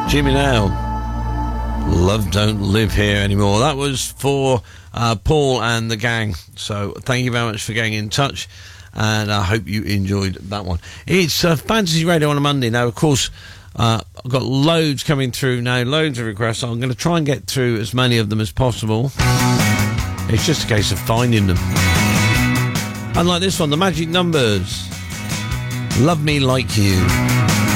Jimmy Nail, Love Don't Live Here Anymore. That was for Paul and the gang. So thank you very much for getting in touch, and I hope you enjoyed that one. It's Fantasy Radio on a Monday. Now, of course, I've got loads coming through now, loads of requests. I'm going to try and get through as many of them as possible. It's just a case of finding them. Unlike this one, the Magic Numbers, Love Me Like You.